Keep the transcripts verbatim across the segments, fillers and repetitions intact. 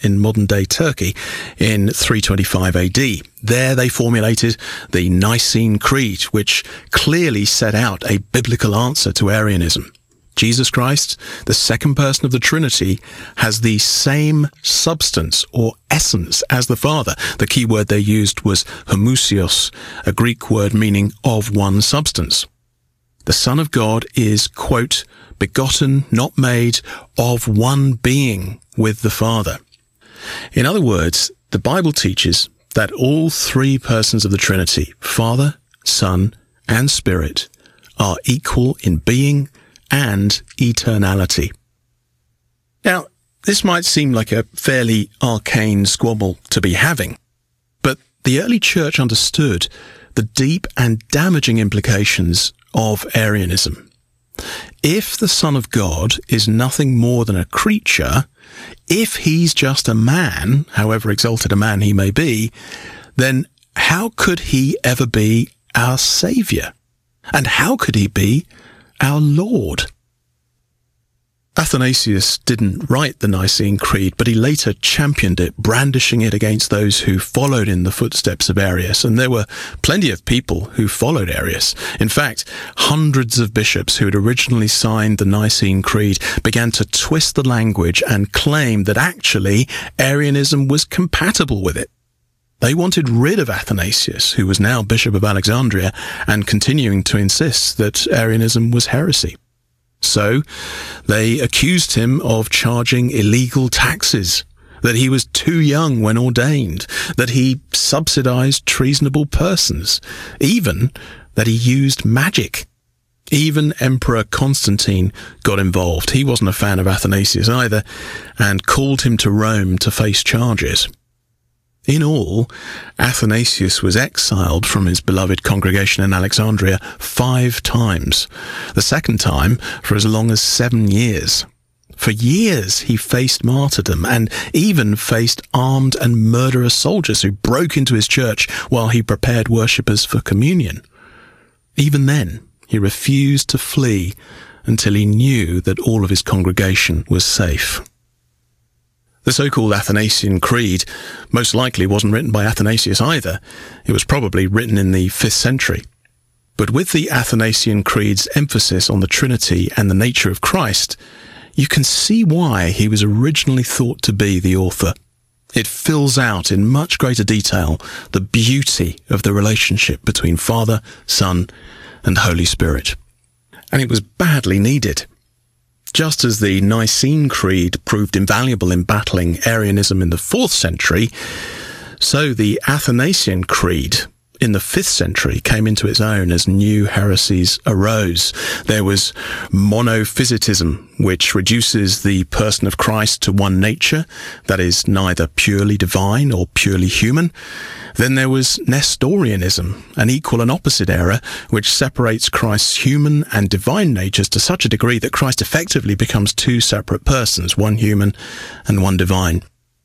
in modern-day Turkey in three twenty-five A D. There they formulated the Nicene Creed, which clearly set out a biblical answer to Arianism. Jesus Christ, the second person of the Trinity, has the same substance or essence as the Father. The key word they used was homoousios, a Greek word meaning of one substance. The Son of God is, quote, begotten, not made, of one being with the Father. In other words, the Bible teaches that all three persons of the Trinity, Father, Son, and Spirit, are equal in being and eternality. Now, this might seem like a fairly arcane squabble to be having, but the early church understood the deep and damaging implications of Arianism. If the Son of God is nothing more than a creature, if he's just a man, however exalted a man he may be, then how could he ever be our Saviour? And how could he be our Lord? Athanasius didn't write the Nicene Creed, but he later championed it, brandishing it against those who followed in the footsteps of Arius. And there were plenty of people who followed Arius. In fact, hundreds of bishops who had originally signed the Nicene Creed began to twist the language and claim that actually Arianism was compatible with it. They wanted rid of Athanasius, who was now Bishop of Alexandria, and continuing to insist that Arianism was heresy. So they accused him of charging illegal taxes, that he was too young when ordained, that he subsidized treasonable persons, even that he used magic. Even Emperor Constantine got involved. He wasn't a fan of Athanasius either, and called him to Rome to face charges. In all, Athanasius was exiled from his beloved congregation in Alexandria five times, the second time for as long as seven years. For years he faced martyrdom and even faced armed and murderous soldiers who broke into his church while he prepared worshippers for communion. Even then, he refused to flee until he knew that all of his congregation was safe. The so-called Athanasian Creed most likely wasn't written by Athanasius either. It was probably written in the fifth century. But with the Athanasian Creed's emphasis on the Trinity and the nature of Christ, you can see why he was originally thought to be the author. It fills out in much greater detail the beauty of the relationship between Father, Son, and Holy Spirit. And it was badly needed. Just as the Nicene Creed proved invaluable in battling Arianism in the fourth century, so the Athanasian Creed in the fifth century came into its own as new heresies arose. There was monophysitism, which reduces the person of Christ to one nature, that is neither purely divine or purely human. Then there was Nestorianism, an equal and opposite error, which separates Christ's human and divine natures to such a degree that Christ effectively becomes two separate persons, one human and one divine.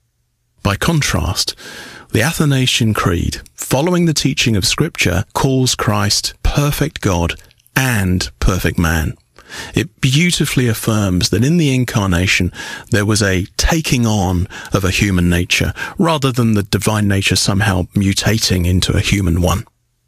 By contrast, the Athanasian Creed, following the teaching of Scripture, calls Christ perfect God and perfect man. It beautifully affirms that in the Incarnation there was a taking on of a human nature, rather than the divine nature somehow mutating into a human one.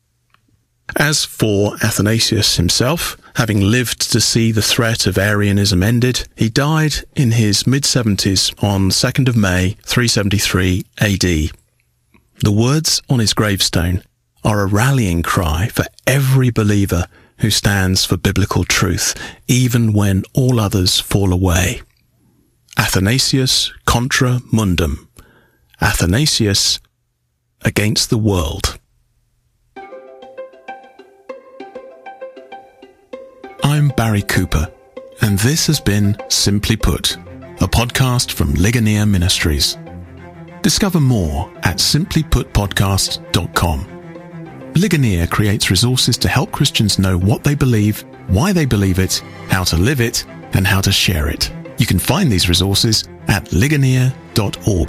As for Athanasius himself, having lived to see the threat of Arianism ended, he died in his mid-seventies on the second of May, three seventy-three A D. The words on his gravestone are a rallying cry for every believer who stands for biblical truth, even when all others fall away. Athanasius contra mundum. Athanasius against the world. I'm Barry Cooper, and this has been Simply Put, a podcast from Ligonier Ministries. Discover more at simply put podcast dot com. Ligonier creates resources to help Christians know what they believe, why they believe it, how to live it, and how to share it. You can find these resources at ligonier dot org.